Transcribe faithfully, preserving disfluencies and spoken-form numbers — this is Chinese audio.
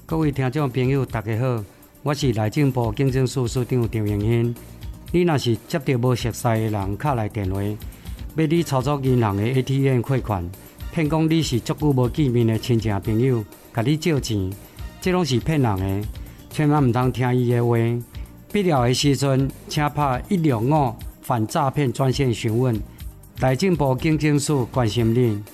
各位听众朋友，大家好，我是内政部警政署署长张荣兴。你若是接到无熟悉的人敲来电话，要你操作银行的 A T M 汇款，骗讲你是足久无见面的亲戚朋友，甲你借钱，这拢是骗人的，千万唔通听伊的话。必要的时阵，请拍一六五反诈骗专线询问。内政部警政署关心你。